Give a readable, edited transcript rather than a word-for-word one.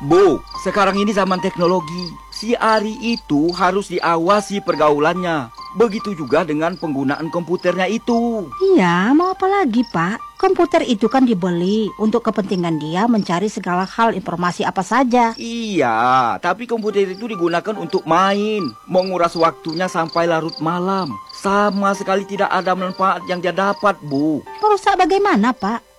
Bu, sekarang ini zaman teknologi. Si Ari itu harus diawasi pergaulannya. Begitu juga dengan penggunaan komputernya itu. Iya, mau apa lagi, Pak? Komputer itu kan dibeli untuk kepentingan dia mencari segala hal informasi apa saja. Iya, tapi komputer itu digunakan untuk main, menguras waktunya sampai larut malam. Sama sekali tidak ada manfaat yang dia dapat, Bu. Merusak bagaimana, Pak?